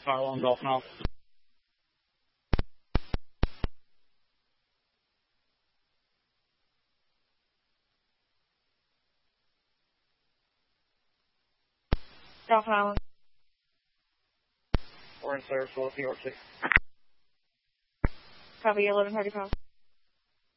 Tower 1 Golf Now. Golf Island. We're in service, York 6. Copy 1135.